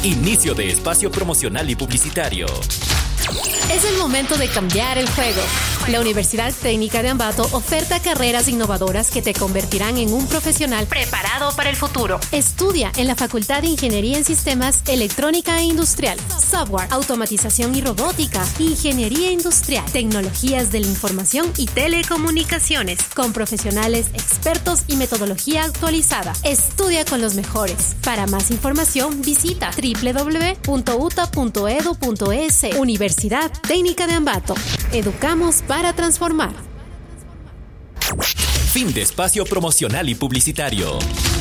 Inicio de espacio promocional y publicitario. Es el momento de cambiar el juego. La Universidad Técnica de Ambato oferta carreras innovadoras que te convertirán en un profesional preparado para el futuro. Estudia en la Facultad de Ingeniería en Sistemas, Electrónica e Industrial, Software, Automatización y Robótica, Ingeniería Industrial, Tecnologías de la Información y Telecomunicaciones, con profesionales expertos y metodología actualizada. Estudia con los mejores. Para más información, visita www.uta.edu.es. Universidad Técnica de Ambato. Educamos para transformar. Fin de espacio promocional y publicitario.